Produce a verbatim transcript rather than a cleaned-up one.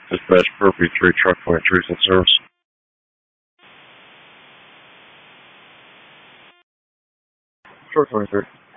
Dispatch Purpose three, Truck twenty-three in service. Truck twenty-three.